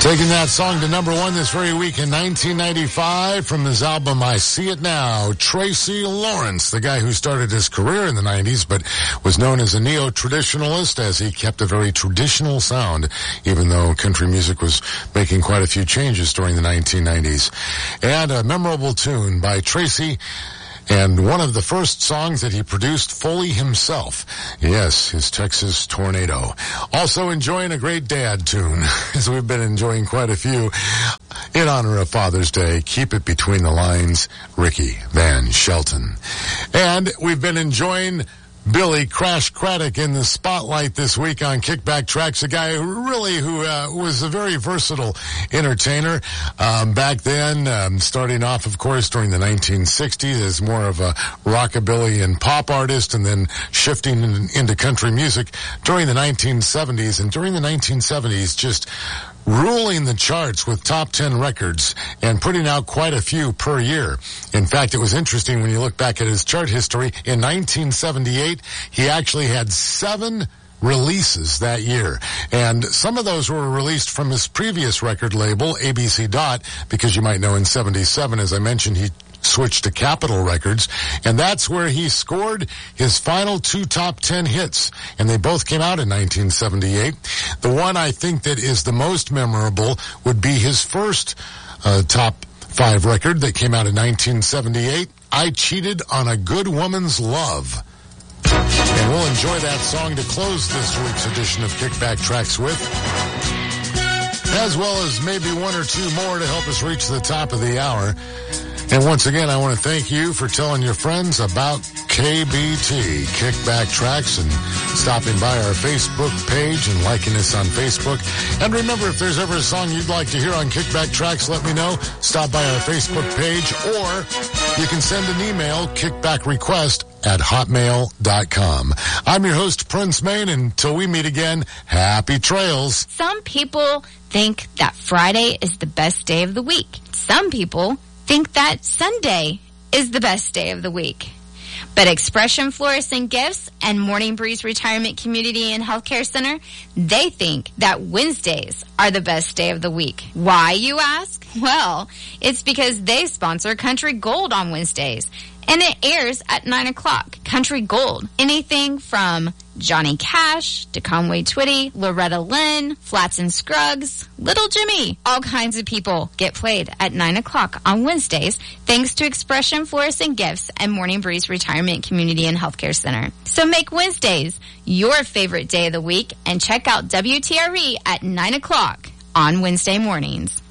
Taking that song to number one this very week in 1995 from his album I See It Now, Tracy Lawrence, the guy who started his career in the 90s but was known as a neo-traditionalist as he kept a very traditional sound, even though country music was making quite a few changes during the 1990s. And a memorable tune by Tracy, and one of the first songs that he produced fully himself. Yes, his Texas Tornado. Also enjoying a great dad tune, as we've been enjoying quite a few in honor of Father's Day. Keep It Between the Lines, Ricky Van Shelton. And we've been enjoying Billy Crash Craddock in the spotlight this week on Kickback Tracks, a guy who was a very versatile entertainer back then, starting off, of course, during the 1960s as more of a rockabilly and pop artist, and then shifting into country music during the 1970s. And during the 1970s, just ruling the charts with top 10 records and putting out quite a few per year. In fact, it was interesting when you look back at his chart history. In 1978, he actually had 7 releases that year. And some of those were released from his previous record label, ABC Dot, because you might know in 77, as I mentioned, he switched to Capitol Records, and that's where he scored his final 2 top 10 hits, and they both came out in 1978. The one I think that is the most memorable would be his first top 5 record that came out in 1978, I Cheated on a Good Woman's Love. And we'll enjoy that song to close this week's edition of Kickback Tracks with, as well as maybe 1 or 2 more to help us reach the top of the hour. And once again, I want to thank you for telling your friends about KBT, Kickback Tracks, and stopping by our Facebook page and liking us on Facebook. And remember, if there's ever a song you'd like to hear on Kickback Tracks, let me know. Stop by our Facebook page, or you can send an email, kickbackrequest@hotmail.com. I'm your host, Prince Main, and until we meet again, happy trails. Some people think that Friday is the best day of the week. Some people think that Sunday is the best day of the week. But Expression Florists and Gifts and Morning Breeze Retirement Community and Healthcare Center, they think that Wednesdays are the best day of the week. Why, you ask? Well, it's because they sponsor Country Gold on Wednesdays, and it airs at 9 o'clock. Country Gold, anything from Johnny Cash to Conway Twitty, Loretta Lynn, Flats and Scruggs, Little Jimmy. All kinds of people get played at 9 o'clock on Wednesdays thanks to Expression Florists and Gifts and Morning Breeze Retirement Community and Healthcare Center. So make Wednesdays your favorite day of the week and check out WTRE at 9 o'clock on Wednesday mornings.